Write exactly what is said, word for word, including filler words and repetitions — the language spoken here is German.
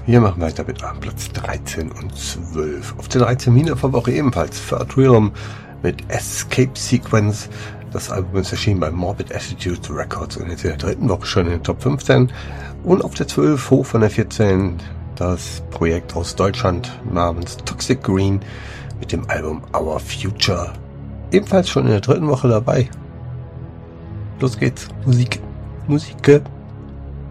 Wir machen weiter mit Platz dreizehn und zwölf. Auf der dreizehn Wiener Woche ebenfalls Third Realm mit Escape Sequence. Das Album ist erschienen bei Morbid Attitude Records und jetzt in der dritten Woche schon in den Top fünfzehn. Und auf der zwölf, hoch von der vierzehn, das Projekt aus Deutschland namens Toxic Green mit dem Album Our Future. Ebenfalls schon in der dritten Woche dabei. Los geht's. Musik. Musik.